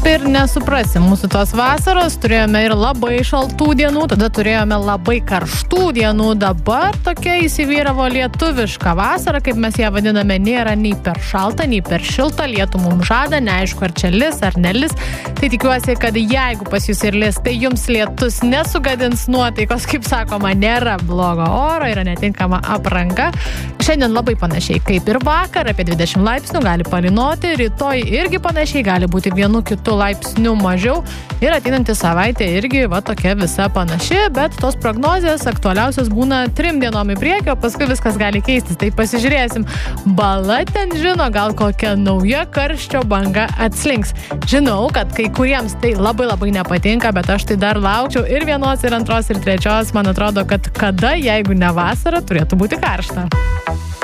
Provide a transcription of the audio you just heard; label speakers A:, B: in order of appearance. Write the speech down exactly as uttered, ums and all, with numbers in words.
A: taip ir nesuprasim mūsų tos vasaros. Turėjome ir labai šaltų dienų, tada turėjome labai karštų dienų. Dabar tokia įsivyravo lietuviška vasara, kaip mes ją vadiname, nėra nei per šalta, nei per šilta. Lietų mums žada, neaišku, ar čia lis, ar nelis. Tai tikiuosi, kad jeigu pas jūs ir lis, tai jums lietus nesugadins nuotaikos, kaip sakoma, nėra blogo oro, yra netinkama apranga. Šiandien labai panašiai kaip ir vakar, apie dvidešimt laipsnių, gali palynoti, rytoj irgi panašiai, gali būti vienu kitu laipsniu mažiau ir ateinanti savaitė irgi va tokia visa panaši, bet tos prognozės aktualiausios būna trim dienom į priekį, o paskui viskas gali keistis, tai pasižiūrėsim. Bala ten žino, gal kokia nauja karščio banga atslinks. Žinau, kad kai kuriems tai labai labai nepatinka, bet aš tai dar laukčiau ir vienos, ir antros, ir trečios. Man atrodo, kad kada, jeigu ne vasara, turėtų būti karšta.